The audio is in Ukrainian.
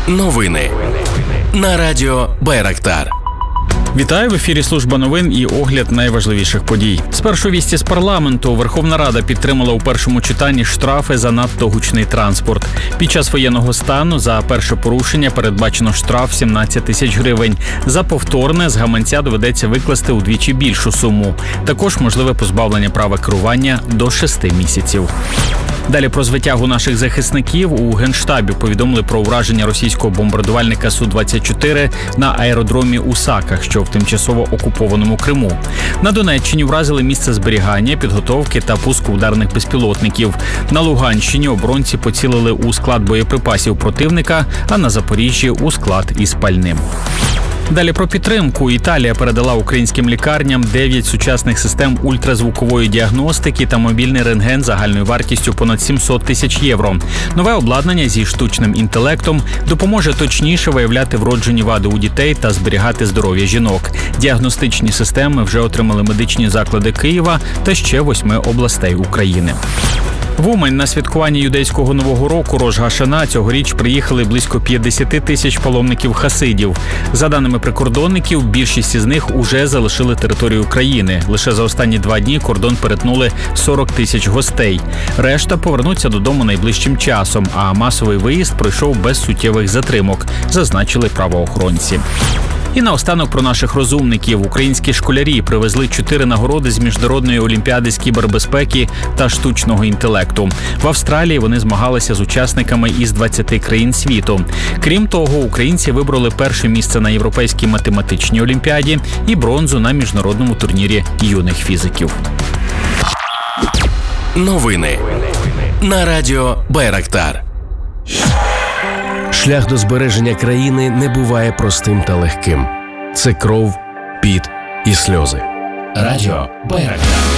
Новини на радіо Байрактар. Вітаю, в ефірі служба новин і огляд найважливіших подій. Спершу вісті з парламенту. Верховна Рада підтримала у першому читанні штрафи за надто гучний транспорт. Під час воєнного стану за перше порушення передбачено штраф 17 тисяч гривень. За повторне з гаманця доведеться викласти удвічі більшу суму. Також можливе позбавлення права керування до 6 місяців. Далі про звитягу наших захисників. У Генштабі повідомили про ураження російського бомбардувальника Су-24 на аеродромі у Саках, що в тимчасово окупованому Криму. На Донеччині вразили місце зберігання, підготовки та пуску ударних безпілотників. На Луганщині оборонці поцілили у склад боєприпасів противника, а на Запоріжжі – у склад із пальним. Далі про підтримку. Італія передала українським лікарням 9 сучасних систем ультразвукової діагностики та мобільний рентген загальною вартістю понад 700 тисяч євро. Нове обладнання зі штучним інтелектом допоможе точніше виявляти вроджені вади у дітей та зберігати здоров'я жінок. Діагностичні системи вже отримали медичні заклади Києва та ще 8 областей України. В Умань на святкування юдейського Нового року Рош га-Шана цьогоріч приїхали близько 50 тисяч паломників-хасидів. За даними прикордонників, більшість із них уже залишили територію країни. Лише за останні 2 дні кордон перетнули 40 тисяч гостей. Решта повернуться додому найближчим часом, а масовий виїзд пройшов без суттєвих затримок, зазначили правоохоронці. І наостанок про наших розумників. Українські школярі привезли 4 нагороди з Міжнародної олімпіади з кібербезпеки та штучного інтелекту. В Австралії вони змагалися з учасниками із 20 країн світу. Крім того, українці вибрали перше місце на Європейській математичній олімпіаді і бронзу на міжнародному турнірі юних фізиків. Новини на радіо Байрактар. Шлях до збереження країни не буває простим та легким. Це кров, піт і сльози. Радіо Байрактар.